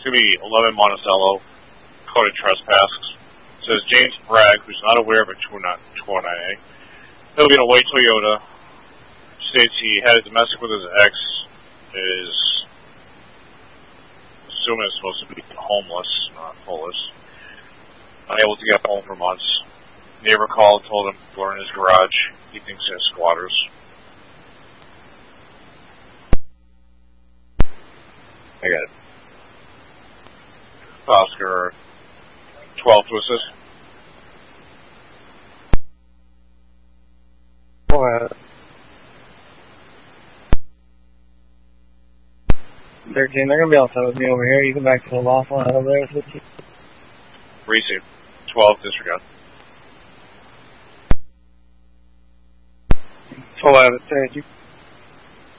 going to be 11 Monticello, coded trespass. It says James Bragg, who's not aware of a 209A. He'll be in a white Toyota. States he had a domestic with his ex. Is assuming it's supposed to be homeless, not homeless. Unable to get home for months. Neighbor called, told him to learn in his garage. He thinks he has squatters. I got it. Oscar 12 was this? What? 13, they're going to be outside with me over here. You come back to the loft line over there with you. Receive. 12, disregard. 12, thank you.